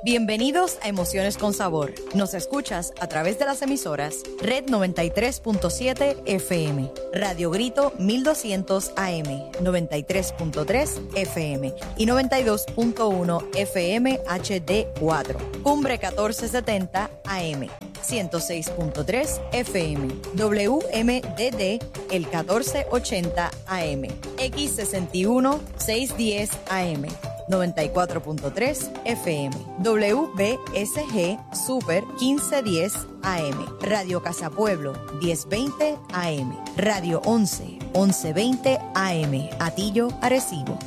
Bienvenidos a Emociones con Sabor. Nos escuchas a través de las emisoras Red 93.7 FM, Radio Grito 1200 AM, 93.3 FM y 92.1 FM HD4, Cumbre 1470 AM. 106.3 FM, WMDD el 1480 AM, X61 610 AM, 94.3 FM, WBSG Super 1510 AM, Radio Casa Pueblo 1020 AM, Radio 1120 AM, Atillo, Arecibo.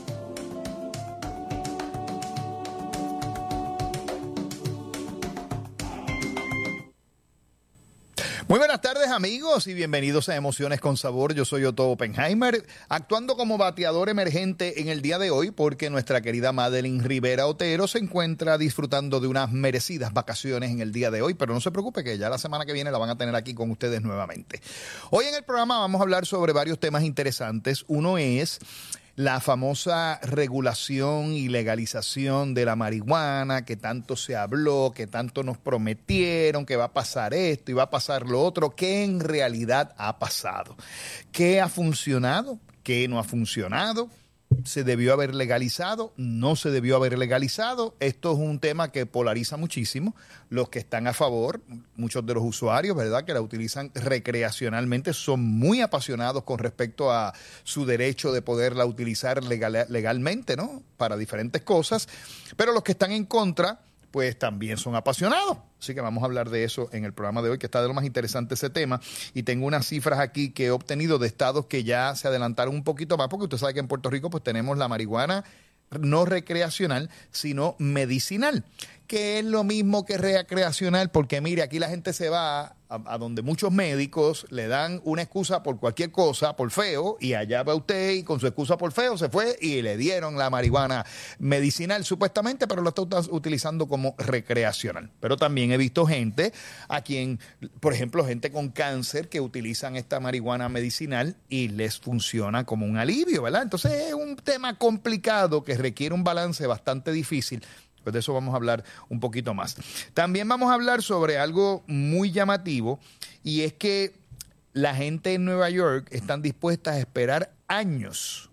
Muy buenas tardes, amigos, y bienvenidos a Emociones con Sabor. Yo soy Otto Oppenheimer, actuando como bateador emergente en el día de hoy porque nuestra querida Madeline Rivera Otero se encuentra disfrutando de unas merecidas vacaciones en el día de hoy, pero no se preocupe que ya la semana que viene la van a tener aquí con ustedes nuevamente. Hoy en el programa vamos a hablar sobre varios temas interesantes. Uno es la famosa regulación y legalización de la marihuana, que tanto se habló, que tanto nos prometieron, que va a pasar esto y va a pasar lo otro, ¿qué en realidad ha pasado? ¿Qué ha funcionado? ¿Qué no ha funcionado? ¿Se debió haber legalizado? ¿No se debió haber legalizado? Esto es un tema que polariza muchísimo. Los que están a favor, muchos de los usuarios, ¿verdad?, que la utilizan recreacionalmente, son muy apasionados con respecto a su derecho de poderla utilizar legalmente, ¿no?, para diferentes cosas. Pero los que están en contra, pues también son apasionados. Así que vamos a hablar de eso en el programa de hoy, que está de lo más interesante ese tema. Y tengo unas cifras aquí que he obtenido de estados que ya se adelantaron un poquito más, porque usted sabe que en Puerto Rico pues tenemos la marihuana no recreacional, sino medicinal, que es lo mismo que recreacional, porque mire, aquí la gente se va a donde muchos médicos le dan una excusa por cualquier cosa, por feo, y allá va usted y con su excusa por feo se fue y le dieron la marihuana medicinal supuestamente, pero lo está utilizando como recreacional. Pero también he visto gente a quien, por ejemplo, gente con cáncer que utilizan esta marihuana medicinal y les funciona como un alivio, ¿verdad? Entonces es un tema complicado que requiere un balance bastante difícil. Pues de eso vamos a hablar un poquito más. También vamos a hablar sobre algo muy llamativo, y es que la gente en Nueva York están dispuestas a esperar años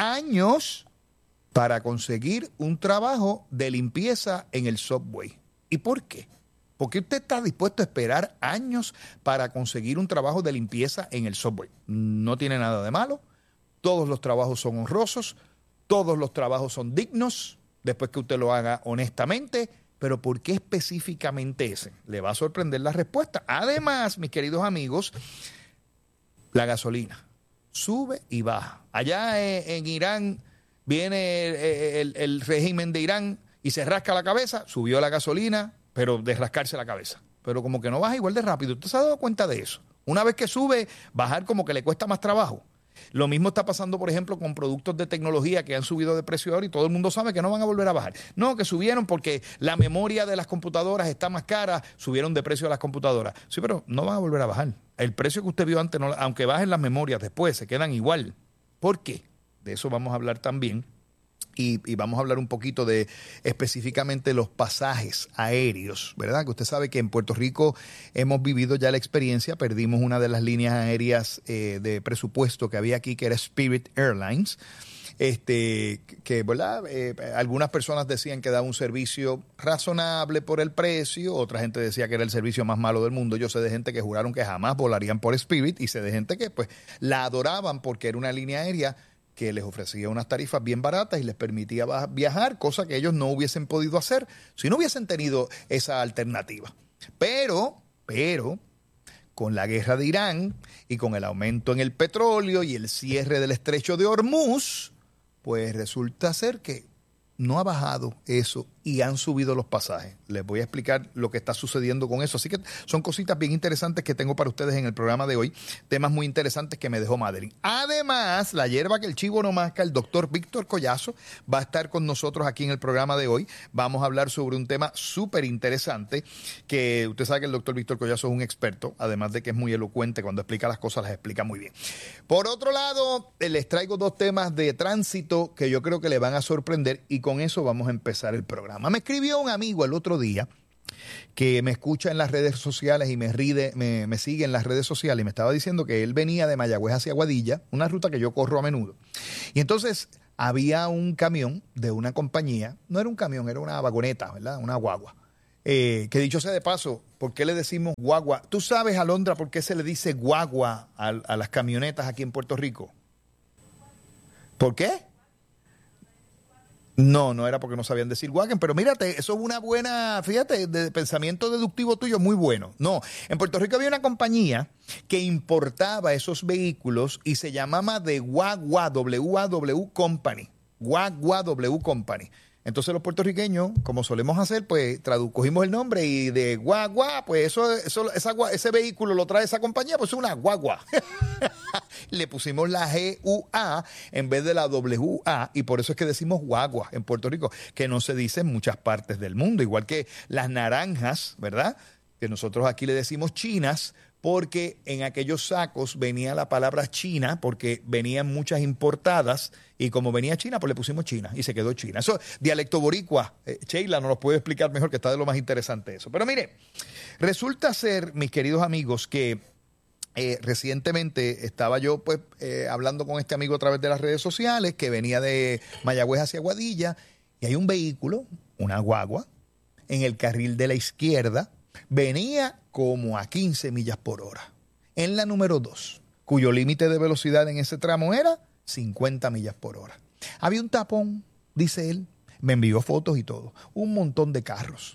para conseguir un trabajo de limpieza en el subway. ¿Y por qué? ¿Por qué usted está dispuesto a esperar años para conseguir un trabajo de limpieza en el subway? No tiene nada de malo. Todos los trabajos son honrosos. Todos los trabajos son dignos, después que usted lo haga honestamente. Pero ¿por qué específicamente ese? Le va a sorprender la respuesta. Además, mis queridos amigos, la gasolina sube y baja. Allá en Irán viene el régimen de Irán y se rasca la cabeza, subió la gasolina, pero de rascarse la cabeza. Pero como que no baja igual de rápido. ¿Usted se ha dado cuenta de eso? Una vez que sube, bajar como que le cuesta más trabajo. Lo mismo está pasando, por ejemplo, con productos de tecnología que han subido de precio ahora y todo el mundo sabe que no van a volver a bajar. No, que subieron porque la memoria de las computadoras está más cara, subieron de precio las computadoras. Sí, pero no van a volver a bajar. El precio que usted vio antes, no, aunque bajen las memorias después, se quedan igual. ¿Por qué? De eso vamos a hablar también. Y vamos a hablar un poquito de específicamente los pasajes aéreos, ¿verdad? Que usted sabe que en Puerto Rico hemos vivido ya la experiencia, perdimos una de las líneas aéreas de presupuesto que había aquí, que era Spirit Airlines, que ¿verdad? Algunas personas decían que daba un servicio razonable por el precio, otra gente decía que era el servicio más malo del mundo. Yo sé de gente que juraron que jamás volarían por Spirit, y sé de gente que pues la adoraban porque era una línea aérea que les ofrecía unas tarifas bien baratas y les permitía viajar, cosa que ellos no hubiesen podido hacer si no hubiesen tenido esa alternativa. Pero, con la guerra de Irán y con el aumento en el petróleo y el cierre del estrecho de Hormuz, pues resulta ser que no ha bajado eso y han subido los pasajes. Les voy a explicar lo que está sucediendo con eso. Así que son cositas bien interesantes que tengo para ustedes en el programa de hoy. Temas muy interesantes que me dejó Madeline. Además, la hierba que el chivo no masca, el doctor Víctor Collazo va a estar con nosotros aquí en el programa de hoy. Vamos a hablar sobre un tema súper interesante que usted sabe que el doctor Víctor Collazo es un experto, además de que es muy elocuente. Cuando explica las cosas, las explica muy bien. Por otro lado, les traigo dos temas de tránsito que yo creo que le van a sorprender, y con eso vamos a empezar el programa. programa. Me escribió un amigo el otro día que me escucha en las redes sociales y me sigue en las redes sociales y me estaba diciendo que él venía de Mayagüez hacia Aguadilla, una ruta que yo corro a menudo. Y entonces había un camión de una compañía, no era un camión, era una vagoneta, ¿verdad? Una guagua. Que dicho sea de paso, ¿por qué le decimos guagua? ¿Tú sabes, Alondra, por qué se le dice guagua a las camionetas aquí en Puerto Rico? ¿Por qué? No era porque no sabían decir wagon, pero mírate, eso es una buena, fíjate, de pensamiento deductivo tuyo muy bueno. No, en Puerto Rico había una compañía que importaba esos vehículos y se llamaba The Wagua, W-A-W Company, Wagua W Company. Entonces los puertorriqueños, como solemos hacer, pues cogimos el nombre y de guagua, pues ese vehículo lo trae esa compañía, pues es una guagua. Le pusimos la G-U-A en vez de la W-A y por eso es que decimos guagua en Puerto Rico, que no se dice en muchas partes del mundo, igual que las naranjas, ¿verdad? Que nosotros aquí le decimos chinas, porque en aquellos sacos venía la palabra China, porque venían muchas importadas, y como venía China, pues le pusimos China, y se quedó China. Eso, dialecto boricua, Sheila nos lo puede explicar mejor, que está de lo más interesante eso. Pero mire, resulta ser, mis queridos amigos, que recientemente estaba yo pues hablando con este amigo a través de las redes sociales, que venía de Mayagüez hacia Aguadilla, y hay un vehículo, una guagua, en el carril de la izquierda, venía como a 15 millas por hora. En la número 2, cuyo límite de velocidad en ese tramo era 50 millas por hora. Había un tapón, dice él, me envió fotos y todo, un montón de carros.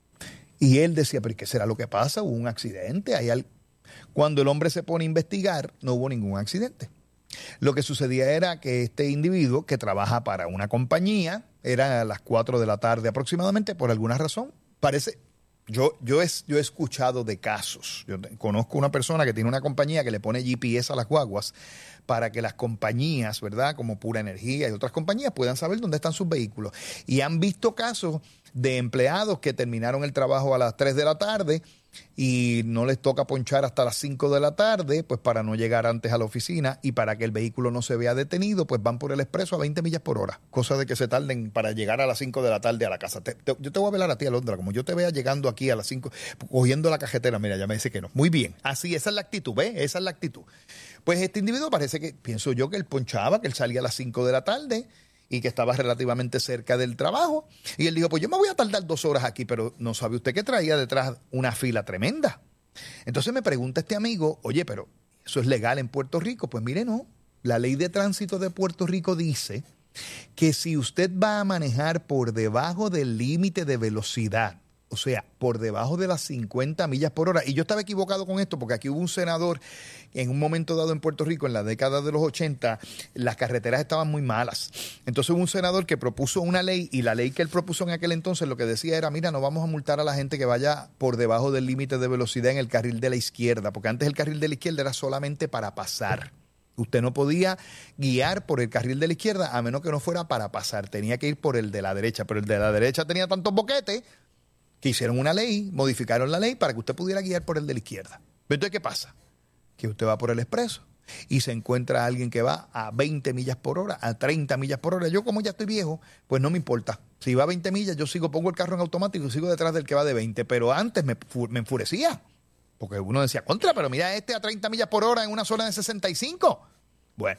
Y él decía, pero ¿qué será lo que pasa? ¿Hubo un accidente? Cuando el hombre se pone a investigar, no hubo ningún accidente. Lo que sucedía era que este individuo que trabaja para una compañía, era a las 4 de la tarde aproximadamente, por alguna razón, parece... Yo he escuchado de casos. Yo conozco una persona que tiene una compañía que le pone GPS a las guaguas para que las compañías, ¿verdad? Como Pura Energía y otras compañías puedan saber dónde están sus vehículos. Y han visto casos de empleados que terminaron el trabajo a las 3 de la tarde y no les toca ponchar hasta las 5 de la tarde, pues para no llegar antes a la oficina y para que el vehículo no se vea detenido, pues van por el expreso a 20 millas por hora. Cosa de que se tarden para llegar a las 5 de la tarde a la casa. Yo te voy a velar a ti, Alondra, como yo te vea llegando aquí a las 5, cogiendo la cajetera, mira, ya me dice que no. Muy bien, así, esa es la actitud, ¿ves? Esa es la actitud. Pues este individuo parece que, pienso yo, que él ponchaba, que él salía a las 5 de la tarde y que estaba relativamente cerca del trabajo. Y él dijo, pues yo me voy a tardar 2 horas aquí, pero no sabe usted que traía detrás una fila tremenda. Entonces me pregunta este amigo, oye, pero ¿eso es legal en Puerto Rico? Pues mire, no. La ley de tránsito de Puerto Rico dice que si usted va a manejar por debajo del límite de velocidad, o sea, por debajo de las 50 millas por hora. Y yo estaba equivocado con esto porque aquí hubo un senador en un momento dado en Puerto Rico, en la década de los 80, las carreteras estaban muy malas. Entonces hubo un senador que propuso una ley y la ley que él propuso en aquel entonces lo que decía era, mira, no vamos a multar a la gente que vaya por debajo del límite de velocidad en el carril de la izquierda, porque antes el carril de la izquierda era solamente para pasar. Usted no podía guiar por el carril de la izquierda a menos que no fuera para pasar. Tenía que ir por el de la derecha, pero el de la derecha tenía tantos boquetes que hicieron una ley, modificaron la ley para que usted pudiera guiar por el de la izquierda. Pero entonces, ¿qué pasa? Que usted va por el expreso y se encuentra a alguien que va a 20 millas por hora, a 30 millas por hora. Yo, como ya estoy viejo, pues no me importa. Si va a 20 millas, yo pongo el carro en automático y sigo detrás del que va de 20. Pero antes me enfurecía. Porque uno decía, contra, pero mira a 30 millas por hora en una zona de 65. Bueno,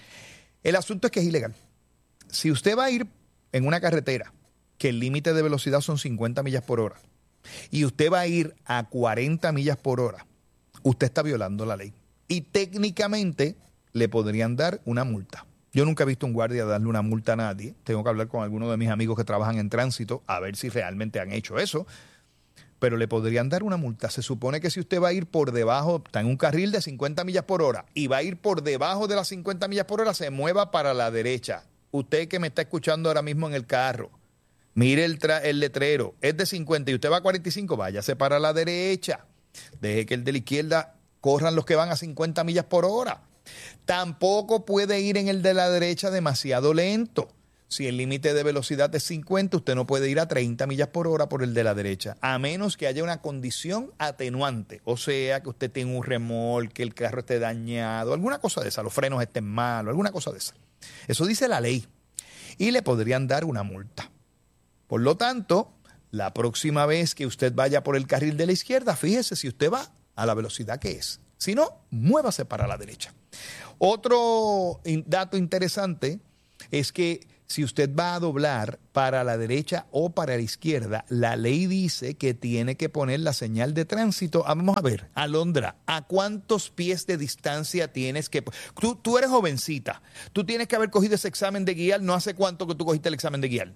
el asunto es que es ilegal. Si usted va a ir en una carretera que el límite de velocidad son 50 millas por hora y usted va a ir a 40 millas por hora, usted está violando la ley. Y técnicamente le podrían dar una multa. Yo nunca he visto un guardia darle una multa a nadie. Tengo que hablar con algunos de mis amigos que trabajan en tránsito a ver si realmente han hecho eso. Pero le podrían dar una multa. Se supone que si usted va a ir por debajo, está en un carril de 50 millas por hora y va a ir por debajo de las 50 millas por hora, se mueva para la derecha. Usted que me está escuchando ahora mismo en el carro, mire el letrero, es de 50 y usted va a 45, váyase para la derecha. Deje que el de la izquierda corran los que van a 50 millas por hora. Tampoco puede ir en el de la derecha demasiado lento. Si el límite de velocidad es 50, usted no puede ir a 30 millas por hora por el de la derecha, a menos que haya una condición atenuante. O sea, que usted tenga un remolque, el carro esté dañado, alguna cosa de esa, los frenos estén malos, alguna cosa de esa. Eso dice la ley. Y le podrían dar una multa. Por lo tanto, la próxima vez que usted vaya por el carril de la izquierda, fíjese si usted va a la velocidad que es. Si no, muévase para la derecha. Otro dato interesante es que si usted va a doblar para la derecha o para la izquierda, la ley dice que tiene que poner la señal de tránsito. Vamos a ver, Alondra, ¿a cuántos pies de distancia tienes que...? Tú eres jovencita, tú tienes que haber cogido ese examen de guiar. ¿No hace cuánto que tú cogiste el examen de guiar?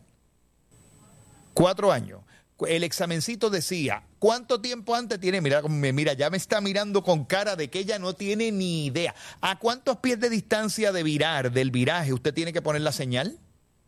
4 años. El examencito decía, ¿cuánto tiempo antes tiene? Mira, ya me está mirando con cara de que ella no tiene ni idea. ¿A cuántos pies de distancia del viraje, usted tiene que poner la señal?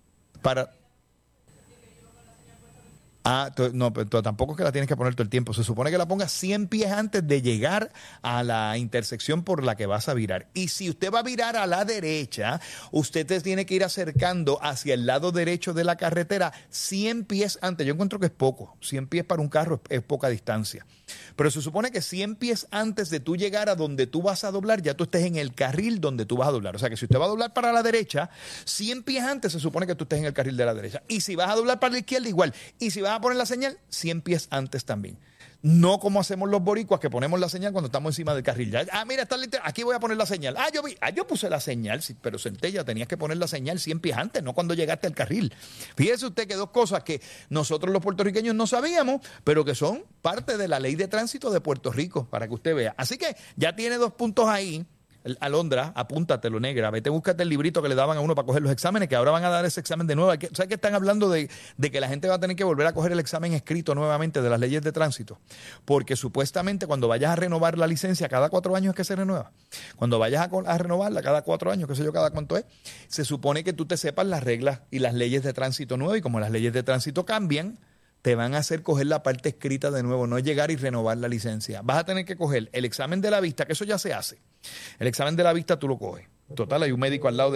No, pero tampoco es que la tienes que poner todo el tiempo. Se supone que la pongas 100 pies antes de llegar a la intersección por la que vas a virar. Y si usted va a virar a la derecha, usted te tiene que ir acercando hacia el lado derecho de la carretera 100 pies antes. Yo encuentro que es poco. 100 pies para un carro es poca distancia. Pero se supone que 100 pies antes de tú llegar a donde tú vas a doblar, ya tú estés en el carril donde tú vas a doblar. O sea que si usted va a doblar para la derecha, 100 pies antes se supone que tú estés en el carril de la derecha. Y si vas a doblar para la izquierda, igual. Y si vas a poner la señal, 100 pies antes también. No como hacemos los boricuas, que ponemos la señal cuando estamos encima del carril. Mira, aquí voy a poner la señal. Yo puse la señal, sí, pero Centella, tenías que poner la señal 100 pies antes, no cuando llegaste al carril. Fíjese usted que 2 cosas que nosotros los puertorriqueños no sabíamos, pero que son parte de la ley de tránsito de Puerto Rico, para que usted vea. Así que ya tiene 2 puntos ahí. Alondra, apúntatelo, negra. Vete, búscate el librito que le daban a uno para coger los exámenes, que ahora van a dar ese examen de nuevo. ¿Sabes que están hablando de que la gente va a tener que volver a coger el examen escrito nuevamente de las leyes de tránsito? Porque supuestamente cuando vayas a renovar la licencia, cada 4 años es que se renueva. Cuando vayas a renovarla cada 4 años, qué sé yo, cada cuánto es, se supone que tú te sepas las reglas y las leyes de tránsito nuevas, y como las leyes de tránsito cambian, te van a hacer coger la parte escrita de nuevo, no llegar y renovar la licencia. Vas a tener que coger el examen de la vista, que eso ya se hace. El examen de la vista tú lo coges. Total, hay un médico al lado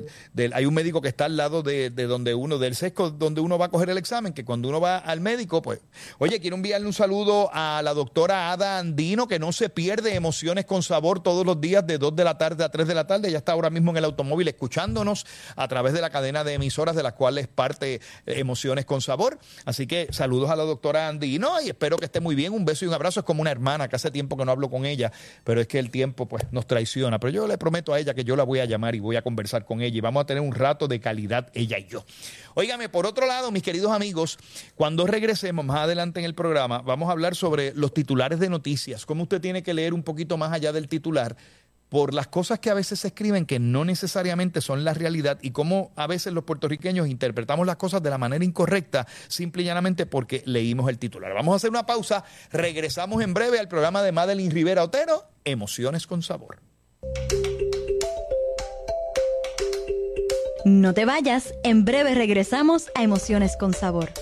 hay un médico que está al lado de donde del sesco donde uno va a coger el examen, que cuando uno va al médico, pues, oye, quiero enviarle un saludo a la doctora Ada Andino, que no se pierde Emociones con Sabor todos los días de 2 de la tarde a 3 de la tarde. Ella está ahora mismo en el automóvil escuchándonos a través de la cadena de emisoras de las cuales parte Emociones con Sabor. Así que saludos a la doctora Andino y espero que esté muy bien. Un beso y un abrazo. Es como una hermana, que hace tiempo que no hablo con ella, pero es que el tiempo pues nos traiciona. Pero yo le prometo a ella que yo la voy a llamar y voy a conversar con ella y vamos a tener un rato de calidad ella y yo. Óigame, por otro lado, mis queridos amigos, cuando regresemos más adelante en el programa, vamos a hablar sobre los titulares de noticias, cómo usted tiene que leer un poquito más allá del titular por las cosas que a veces se escriben que no necesariamente son la realidad, y cómo a veces los puertorriqueños interpretamos las cosas de la manera incorrecta simple y llanamente porque leímos el titular. Vamos a hacer una pausa, regresamos en breve al programa de Madeline Rivera Otero, Emociones con Sabor. No te vayas, en breve regresamos a Emociones con Sabor.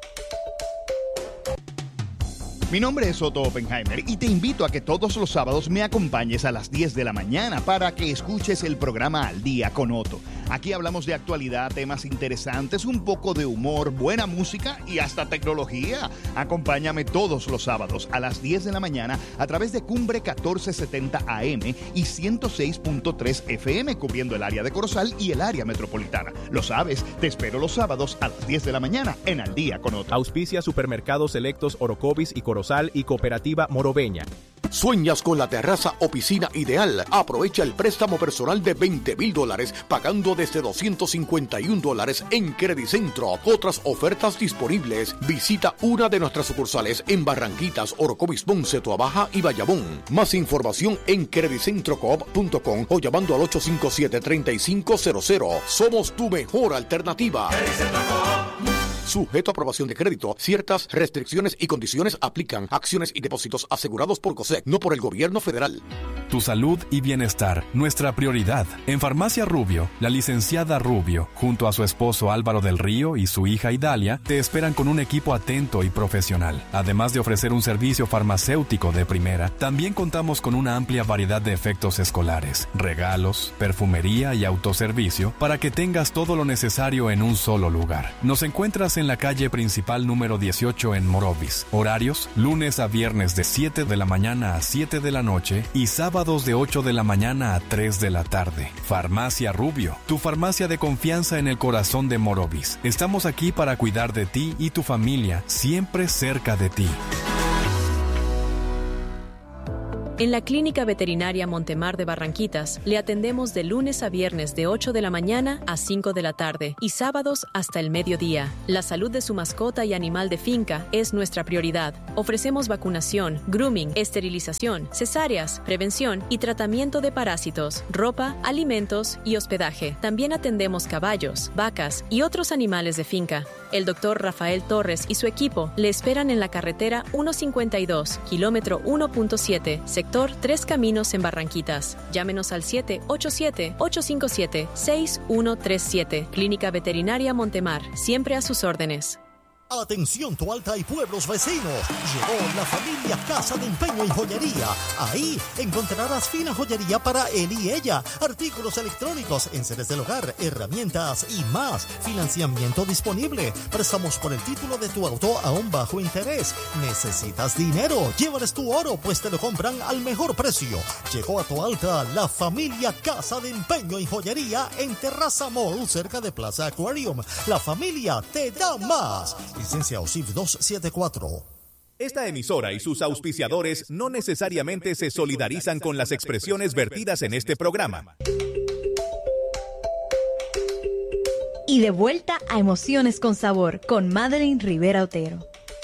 Mi nombre es Otto Oppenheimer y te invito a que todos los sábados me acompañes a las 10 de la mañana para que escuches el programa Al Día con Otto. Aquí hablamos de actualidad, temas interesantes, un poco de humor, buena música y hasta tecnología. Acompáñame todos los sábados a las 10 de la mañana a través de Cumbre 1470 AM y 106.3 FM, cubriendo el área de Corozal y el área metropolitana. Lo sabes, te espero los sábados a las 10 de la mañana en Al Día con Otto. Auspicia Supermercados Selectos Orocovis y Corozal y Cooperativa Moroveña. ¿Sueñas con la terraza o piscina ideal? Aprovecha el préstamo personal de $20,000 pagando desde $251 en Credicentro. Otras ofertas disponibles. Visita una de nuestras sucursales en Barranquitas, Orocovis, Ponce, Toabaja y Bayamón. Más información en credicentrocoop.com o llamando al 857-3500. Somos tu mejor alternativa. Sujeto a aprobación de crédito, ciertas restricciones y condiciones aplican. Acciones y depósitos asegurados por COSEC, no por el gobierno federal. Tu salud y bienestar, nuestra prioridad. En Farmacia Rubio, la licenciada Rubio, junto a su esposo Álvaro del Río y su hija Idalia, te esperan con un equipo atento y profesional. Además de ofrecer un servicio farmacéutico de primera, también contamos con una amplia variedad de efectos escolares, regalos, perfumería y autoservicio para que tengas todo lo necesario en un solo lugar. Nos encuentras es en la calle principal número 18 en Morovis. Horarios, lunes a viernes de 7 de la mañana a 7 de la noche y sábados de 8 de la mañana a 3 de la tarde. Farmacia Rubio, tu farmacia de confianza en el corazón de Morovis. Estamos aquí para cuidar de ti y tu familia, siempre cerca de ti. En la Clínica Veterinaria Montemar de Barranquitas le atendemos de lunes a viernes de 8 de la mañana a 5 de la tarde y sábados hasta el mediodía. La salud de su mascota y animal de finca es nuestra prioridad. Ofrecemos vacunación, grooming, esterilización, cesáreas, prevención y tratamiento de parásitos, ropa, alimentos y hospedaje. También atendemos caballos, vacas y otros animales de finca. El doctor Rafael Torres y su equipo le esperan en la carretera 152, kilómetro 1.7, sector Tres Caminos en Barranquitas. Llámenos al 787-857-6137. Clínica Veterinaria Montemar, siempre a sus órdenes. Atención Toalta y pueblos vecinos, llegó la familia Casa de Empeño y Joyería. Ahí encontrarás fina joyería para él y ella, artículos electrónicos, enseres del hogar, herramientas y más. Financiamiento disponible, préstamos por el título de tu auto a un bajo interés. ¿Necesitas dinero? Llévales tu oro, pues te lo compran al mejor precio. Llegó a Toalta la familia Casa de Empeño y Joyería en Terraza Mall, cerca de Plaza Aquarium. La familia te da más. Licencia OSIF 274. Esta emisora y sus auspiciadores no necesariamente se solidarizan con las expresiones vertidas en este programa. Y de vuelta a Emociones con Sabor con Madeline Rivera Otero.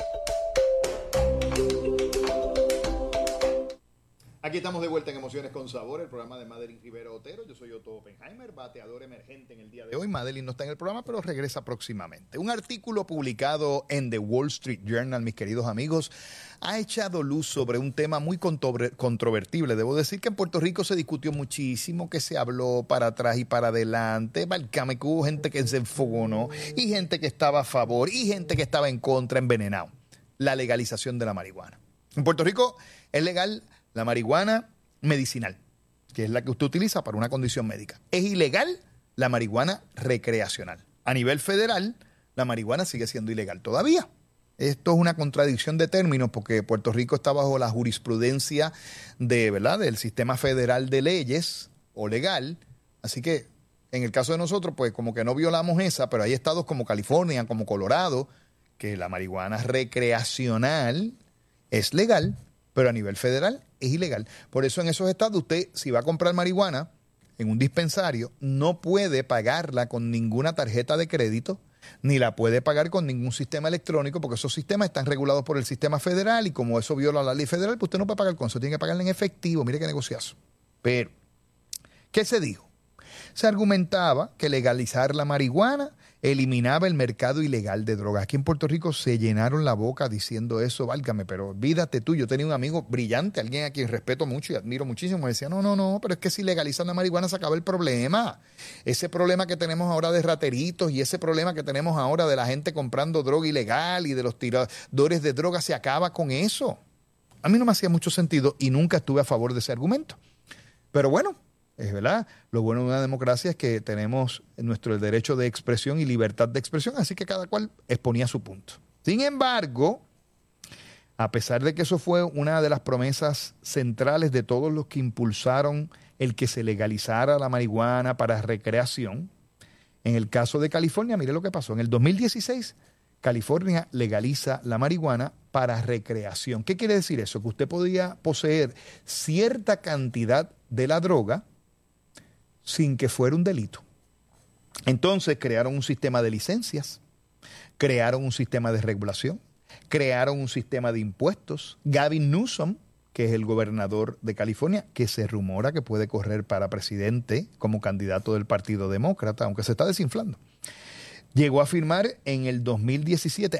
Aquí estamos de vuelta en Emociones con Sabor, el programa de Madeline Rivera Otero. Yo soy Otto Oppenheimer, bateador emergente en el día de hoy. Madeline no está en el programa, pero regresa próximamente. Un artículo publicado en The Wall Street Journal, mis queridos amigos, ha echado luz sobre un tema muy controvertible. Debo decir que en Puerto Rico se discutió muchísimo, que se habló para atrás y para adelante. Válgame, que hubo gente que se enfogonó y gente que estaba a favor y gente que estaba en contra, envenenado. La legalización de la marihuana. En Puerto Rico es legal la marihuana medicinal, que es la que usted utiliza para una condición médica. Es ilegal la marihuana recreacional. A nivel federal, la marihuana sigue siendo ilegal todavía. Esto es una contradicción de términos porque Puerto Rico está bajo la jurisprudencia del sistema federal de leyes o legal. Así que en el caso de nosotros, pues como que no violamos esa, pero hay estados como California, como Colorado, que la marihuana recreacional es legal, pero a nivel federal es ilegal. Por eso en esos estados usted, si va a comprar marihuana en un dispensario, no puede pagarla con ninguna tarjeta de crédito, ni la puede pagar con ningún sistema electrónico, porque esos sistemas están regulados por el sistema federal y como eso viola la ley federal, pues usted no puede pagar con eso, tiene que pagarla en efectivo. Mire qué negociazo. Pero, ¿qué se dijo? Se argumentaba que legalizar la marihuana eliminaba el mercado ilegal de drogas. Aquí en Puerto Rico se llenaron la boca diciendo eso, válgame, pero olvídate tú. Yo tenía un amigo brillante, alguien a quien respeto mucho y admiro muchísimo, me decía, no, pero es que si legalizan la marihuana se acaba el problema. Ese problema que tenemos ahora de rateritos y ese problema que tenemos ahora de la gente comprando droga ilegal y de los tiradores de droga se acaba con eso. A mí no me hacía mucho sentido y nunca estuve a favor de ese argumento. Pero bueno, es verdad, lo bueno de una democracia es que tenemos nuestro derecho de expresión y libertad de expresión, así que cada cual exponía su punto. Sin embargo, a pesar de que eso fue una de las promesas centrales de todos los que impulsaron el que se legalizara la marihuana para recreación, en el caso de California, mire lo que pasó. En el 2016, California legaliza la marihuana para recreación. ¿Qué quiere decir eso? Que usted podía poseer cierta cantidad de la droga sin que fuera un delito. Entonces crearon un sistema de licencias, crearon un sistema de regulación, crearon un sistema de impuestos. Gavin Newsom, que es el gobernador de California, que se rumora que puede correr para presidente como candidato del Partido Demócrata, aunque se está desinflando, llegó a afirmar en el 2017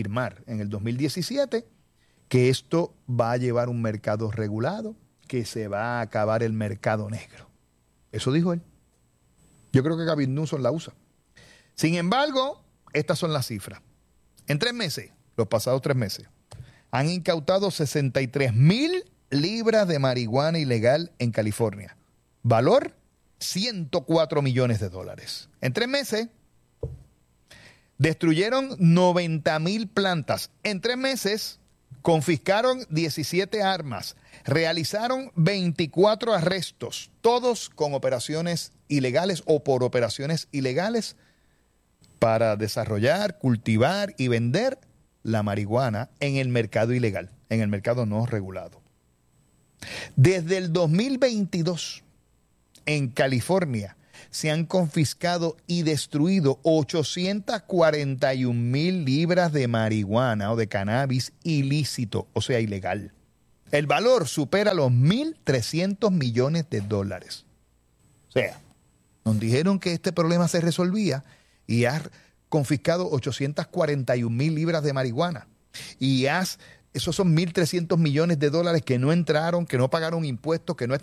que esto va a llevar un mercado regulado, que se va a acabar el mercado negro. Eso dijo él. Yo creo que Gavin Newsom la usa. Sin embargo, estas son las cifras. En 3 meses, los pasados 3 meses, han incautado 63,000 libras de marihuana ilegal en California. Valor, $104 millones. En 3 meses, Destruyeron 90,000 plantas. En 3 meses confiscaron 17 armas. Realizaron 24 arrestos, todos con operaciones ilegales o por operaciones ilegales para desarrollar, cultivar y vender la marihuana en el mercado ilegal, en el mercado no regulado. Desde el 2022, en California, se han confiscado y destruido 841,000 libras de marihuana o de cannabis ilícito, o sea, ilegal. El valor supera los $1,300 millones. O sea, nos dijeron que este problema se resolvía y has confiscado 841,000 libras de marihuana. Y esos son $1,300 millones que no entraron, que no pagaron impuestos, que no